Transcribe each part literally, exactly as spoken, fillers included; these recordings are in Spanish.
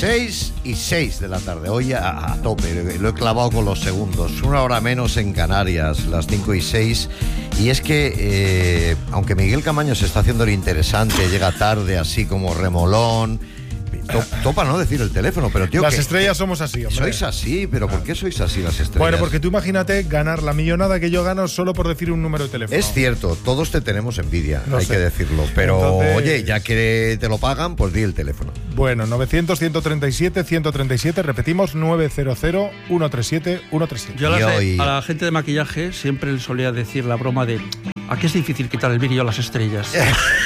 seis y seis de la tarde, hoy a, a tope, lo he clavado con los segundos, una hora menos en Canarias, las cinco y seis, y es que, eh, aunque Miguel Camaño se está haciendo lo interesante, llega tarde así como remolón, to, topa no decir el teléfono, pero tío... Las que, estrellas somos así, hombre. Sois así, pero ¿por qué sois así las estrellas? Bueno, porque tú imagínate ganar la millonada que yo gano solo por decir un número de teléfono. Es cierto, todos te tenemos envidia, No hay sé. que decirlo, pero Entonces... oye, ya que te lo pagan, pues di el teléfono. Bueno, novecientos, ciento treinta y siete, ciento treinta y siete, repetimos, novecientos, ciento treinta y siete, ciento treinta y siete. Yo a la, Y hoy- a la gente de maquillaje siempre le solía decir la broma de ¿a qué es difícil quitar el brillo a las estrellas?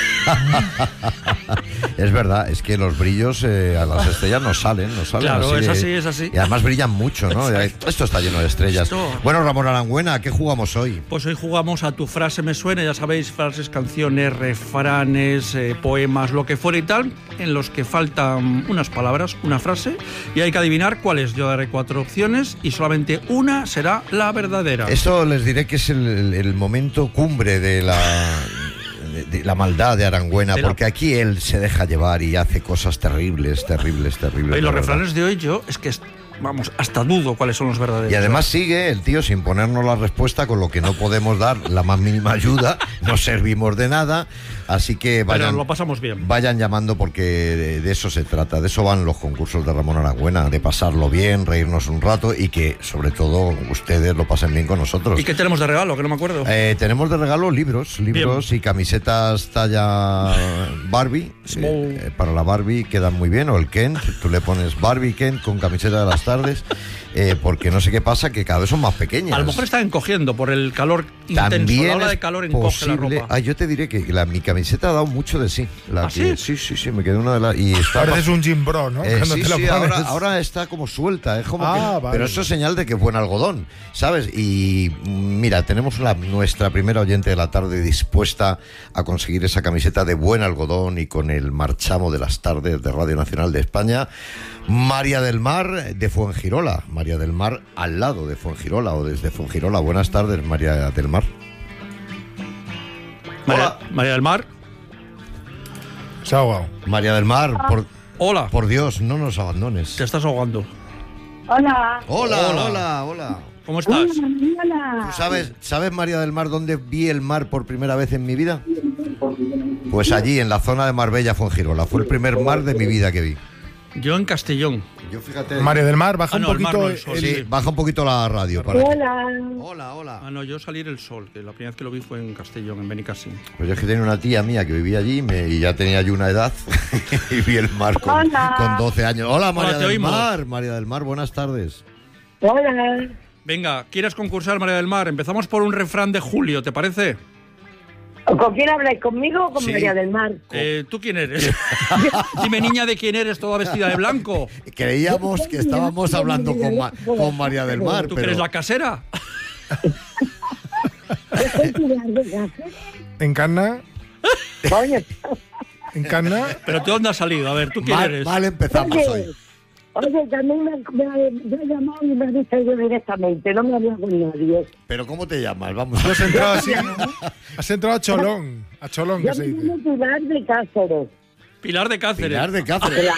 Es verdad, es que los brillos eh, a las estrellas no salen, no salen. Claro, es de- así, es así. Y además brillan mucho, ¿no? Esto está lleno de estrellas. Esto- Bueno, Ramón Arangüena, ¿a qué jugamos hoy? Pues hoy jugamos a Tu frase me suena, ya sabéis, frases, canciones, refranes, eh, poemas, lo que fuera y tal, en los que faltan unas palabras, una frase, y hay que adivinar cuál es. Yo daré cuatro opciones y solamente una será la verdadera. Esto les diré que es el, el- el momento cumbre de la, de, de la maldad de Arangüena, De la- porque aquí él se deja llevar y hace cosas terribles, terribles, terribles. Y los la verdad. refranes de hoy yo es que, es- vamos, hasta dudo cuáles son los verdaderos. Y además sigue el tío sin ponernos la respuesta, con lo que no podemos dar la más mínima ayuda, no servimos de nada, así que Pero vayan, lo pasamos bien. vayan llamando, porque de, de eso se trata, de eso van los concursos de Ramón Arangüena, de pasarlo bien, reírnos un rato y que sobre todo ustedes lo pasen bien con nosotros. ¿Y qué tenemos de regalo? Que no me acuerdo. Eh, tenemos de regalo libros, libros y camisetas talla Barbie. Small. Eh, eh, para la Barbie quedan muy bien, o el Kent, tú le pones Barbie Kent con camiseta de las tardes, eh, porque no sé qué pasa, que cada vez son más pequeñas. A lo mejor están encogiendo por el calor intenso. También La ola es de calor encoge la posible. ropa. Ah, yo te diré que la, mi camiseta ha dado mucho de sí. La ¿Ah, que- sí? sí, sí, sí, me quedé una de las... Y está Pareces un gym bro, ¿no? eh, Cuando sí, te la sí, pones. ahora, ahora está como suelta, es como Ah, que, vale. pero eso es señal de que es buen algodón, ¿sabes? Y mm, mira, tenemos la, nuestra primera oyente de la tarde dispuesta a conseguir esa camiseta de buen algodón y con el marchamo de las tardes de Radio Nacional de España, María del Mar de Fuengirola, María del Mar al lado de Fuengirola o desde Fuengirola. Buenas tardes, María del Mar. María, María del Mar. Se ha ahogado. María del Mar, por, Hola. por Dios, no nos abandones. Te estás ahogando. Hola. Hola, Hola. hola, hola. ¿Cómo estás? Hola. ¿Tú sabes, sabes, María del Mar, dónde vi el mar por primera vez en mi vida? Pues allí, en la zona de Marbella, Fuengirola. Fue el primer mar de mi vida que vi. Yo en Castellón. Yo fíjate... María del Mar, baja Ah, no, un el mar poquito no, el sol, Sí, sí. baja un poquito la radio. Para que- Hola. Hola, hola. Ah, no, yo salir el sol, que la primera vez que lo vi fue en Castellón, en Benicassim. Pues yo es que tenía una tía mía que vivía allí me- y ya tenía yo una edad y vi el mar con, Hola. con doce años. Hola, María te del oímos. Mar. María del Mar, buenas tardes. Hola. Venga, ¿quieres concursar, María del Mar? Empezamos por un refrán de Julio, ¿te parece? ¿Con quién habláis? ¿Conmigo o con Sí. María del Mar? Eh, ¿Tú quién eres? Dime, niña, ¿de quién eres toda vestida de blanco? Creíamos que estábamos hablando con, Ma- con María del Mar, ¿Tú pero... que eres la casera? Encarna, Coño. encarna. ¿Pero tú dónde has salido? A ver, ¿tú quién Mal, eres? mal empezamos hoy. Oye, oye, también me, me, me ha llamado y me ha dicho yo directamente, no me había con nadie. Pero ¿cómo te llamas? Vamos. Tú has entrado así. Has entrado a Cholón. A Cholón, Yo que se me dice. llamo Pilar de Cáceres. Pilar de Cáceres. Pilar de Cáceres.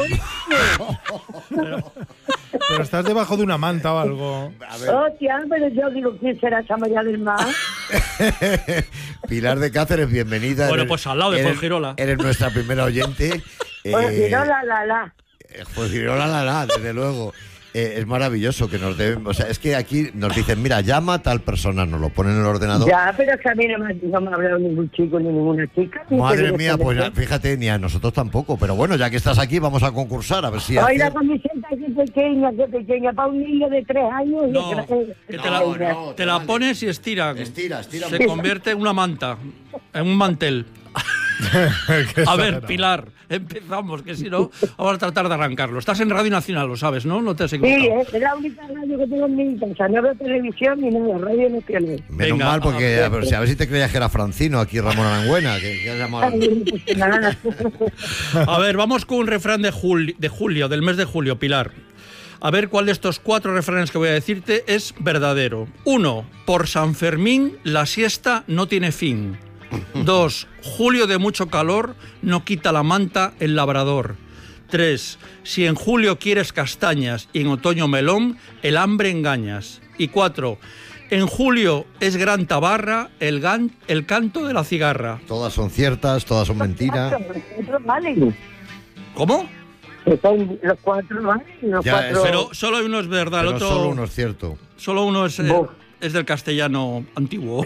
Claro. Pero estás debajo de una manta o algo. A ver, Hostia, pero yo digo, ¿quién será esa María del Mar? Pilar de Cáceres, bienvenida. Bueno, Eres- pues al lado de eres- Fuengirola. Eres nuestra primera oyente. Pues Eh, si no, la, la, la. eh, Fuengirola, la, la, desde luego. Eh, es maravilloso que nos deben. O sea, es que aquí nos dicen, mira, llama a tal persona, nos lo ponen en el ordenador. Ya, pero es que a mí no me, no me ha hablado ningún chico ni ninguna chica. ni Madre que mía, pues directamente. fíjate, ni a nosotros tampoco. Pero bueno, ya que estás aquí, vamos a concursar, a ver si. Ay, la hace- camiseta qué pequeña, qué pequeña, para un niño de tres años. No, y que- que te No, la, no, te la vale. pones y estiran. Estira, estira Se mucho. convierte en una manta, en un mantel. Qué A ver, exagerado. Pilar, empezamos, que si no, vamos a tratar de arrancarlo. Estás en Radio Nacional, lo sabes, ¿no? No te has Sí, equivocado. es la única radio que tengo en mi casa. No veo televisión ni nada, radio nacional. Menos Venga, mal, porque a a ver, si- a ver si te creías que era Francino aquí, Ramón Arangüena, que, que has llamado. Ay, pues nada. A ver, vamos con un refrán de, juli- de julio, del mes de julio, Pilar. A ver cuál de estos cuatro refranes que voy a decirte es verdadero. Uno, por San Fermín la siesta no tiene fin. Dos, julio de mucho calor no quita la manta el labrador. Tres, si en julio quieres castañas y en otoño melón, el hambre engañas. Y cuatro, en julio es gran tabarra, el, gan, el canto de la cigarra. Todas son ciertas, todas son mentiras. Vale. ¿Cómo? Son los cuatro, ¿vale? Los Ya, cuatro... Pero solo hay uno es verdad, el Pero otro... solo uno es cierto. Solo uno es, eh, Buf. es del castellano antiguo.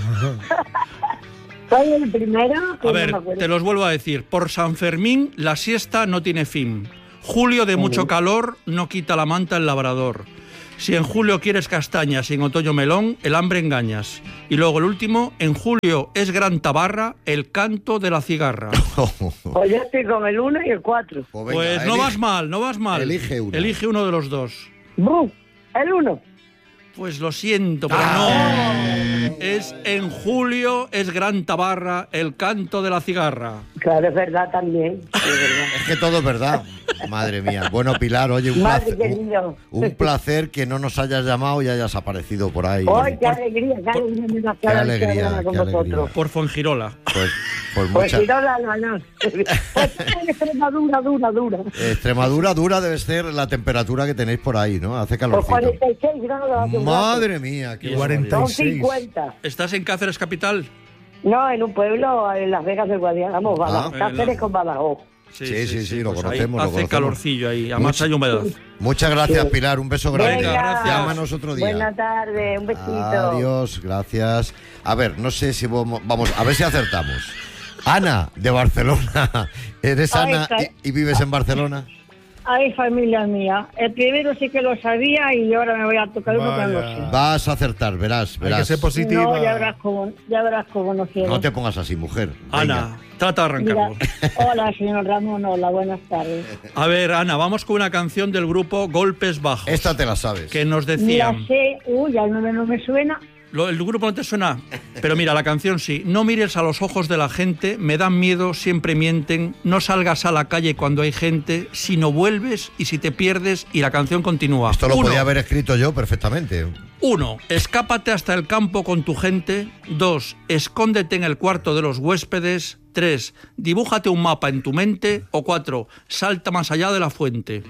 Soy el primero. que A no ver, me acuerdo. te los vuelvo a decir. Por San Fermín, la siesta no tiene fin. Julio de mucho calor no quita la manta el labrador. Si en julio quieres castañas y en otoño melón, el hambre engañas. Y luego el último, en julio es gran tabarra, el canto de la cigarra. Pues yo estoy con el uno y el cuatro. Pues, venga, Pues no elige- vas mal, no vas mal. Elige uno. Elige uno de los dos. ¡Buf! El uno. Pues lo siento, pero no. Es en julio, es gran tabarra, el canto de la cigarra. Claro, es verdad también. Es verdad. Es que todo es verdad. Madre mía. Bueno, Pilar, oye, un Madre placer, un, querido. un placer que no nos hayas llamado y hayas aparecido por ahí. ¡Ay, qué alegría! ¡Qué alegría me da Qué alegría, hablar con qué alegría. vosotros! Por Fongirola. Pues, pues Pues mucha... si no, la no, no. Pues en Extremadura, dura, dura. Extremadura dura debe ser la temperatura que tenéis por ahí, ¿no? Hace Pues calorcito. cuarenta y seis grados hace un rato. Madre mía, qué cuarenta Son y seis. cincuenta. ¿Estás en Cáceres capital? No, en un pueblo, en Las Vegas del Guadiana. Vamos, Ah. Badajoz. Cáceres con Badajoz. Sí, sí, sí, lo pues conocemos, ahí lo hace conocemos. calorcillo ahí, además Mucho- hay humedad. Muchas gracias, Pilar. Un beso grande. Venga, gracias. Llámanos otro día. Buenas tardes, un besito. Adiós, gracias. A ver, no sé si vamos, vamos a ver si acertamos. Ana, de Barcelona. ¿Eres Ay, Ana ca- y, y vives en Barcelona? Ay, familia mía. El primero sí que lo sabía y ahora me voy a tocar uno que no lo Vaya. sé. Vas a acertar, verás, Hay que verás. ser positiva. No, ya verás cómo, ya verás cómo no quiero. No te pongas así, mujer. Venga. Ana, trata de Mira, arrancarlo. hola, señor Ramón, hola, buenas tardes. A ver, Ana, vamos con una canción del grupo Golpes Bajos. Esta te la sabes. Que nos Mira, decían... sé, uy, ya no me, no me suena. Lo- el grupo no te suena, pero mira, la canción sí. No mires a los ojos de la gente, me dan miedo, siempre mienten. No salgas a la calle cuando hay gente, si no vuelves y si te pierdes. Y la canción continúa. Esto lo Uno, podía haber escrito yo perfectamente. Uno, escápate hasta el campo con tu gente. Dos, escóndete en el cuarto de los huéspedes. Tres, dibújate un mapa en tu mente. O cuatro, salta más allá de la fuente.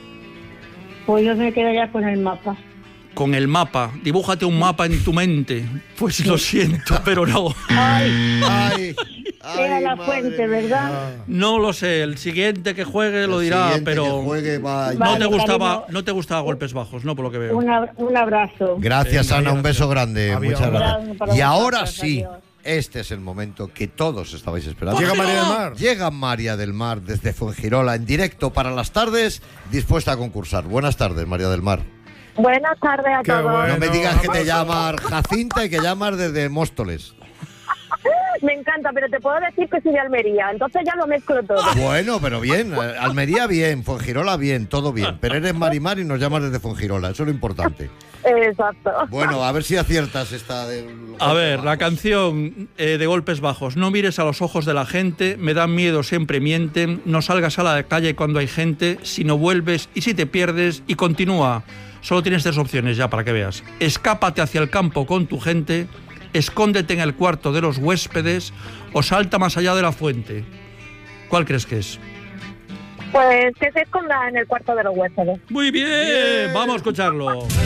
Pues yo me quedaría con el mapa. Con el mapa, dibújate un mapa en tu mente. Pues lo siento, pero no. Ay, Ay, era ay, la madre fuente, mía. ¿verdad? No lo sé, el siguiente que juegue lo El dirá, siguiente pero que juegue va- no Vale, te gustaba, cariño. no te gustaba golpes bajos, no por lo que veo. Un, ab- un abrazo. Gracias, Venga, Ana, un gracias. beso grande. Adiós. Muchas Para gracias. Y vosotros, ahora sí, adiós. este es el momento que todos estabais esperando. Llega María del Mar. Llega María del Mar desde Fuengirola en directo para las tardes, dispuesta a concursar. Buenas tardes, María del Mar. Buenas tardes a Qué todos. bueno. No me digas que te vamos. llamas Jacinta y que llamas desde Móstoles. Me encanta, pero te puedo decir que soy de Almería, entonces ya lo mezclo todo. Bueno, pero bien. eh, Almería bien, Fuengirola bien, todo bien. Pero eres Marimar y nos llamas desde Fuengirola, eso es lo importante. Exacto. Bueno, a ver si aciertas esta del... A ver, la canción eh, de golpes bajos. No mires a los ojos de la gente, me dan miedo, siempre mienten. No salgas a la calle cuando hay gente, si no vuelves y si te pierdes. Y continúa. Solo tienes tres opciones ya para que veas. Escápate hacia el campo con tu gente, escóndete en el cuarto de los huéspedes o salta más allá de la fuente. ¿Cuál crees que es? Pues que se esconda en el cuarto de los huéspedes. Muy bien, vamos a escucharlo.